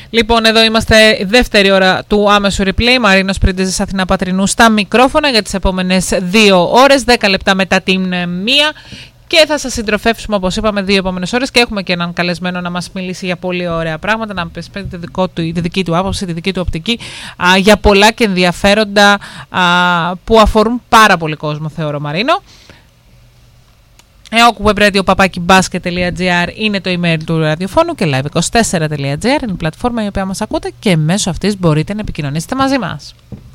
Λοιπόν, εδώ είμαστε δεύτερη ώρα του άμεσου replay. Μαρίνος Πρίντεζης, Αθηνά Πατρινού στα μικρόφωνα για τις επόμενες 2 ώρες, 10 λεπτά μετά την 1. Και θα σας συντροφεύσουμε, όπως είπαμε, 2 επόμενες ώρες και έχουμε και έναν καλεσμένο να μας μιλήσει για πολύ ωραία πράγματα, να μας πει τη δική του άποψη, τη δική του οπτική για πολλά και ενδιαφέροντα που αφορούν πάρα πολύ κόσμο, θεωρώ, Μαρίνο. eokwebradiopapakimbasket.gr είναι το email του ραδιοφώνου και live24.gr είναι η πλατφόρμα η οποία μας ακούτε και μέσω αυτής μπορείτε να επικοινωνήσετε μαζί μας.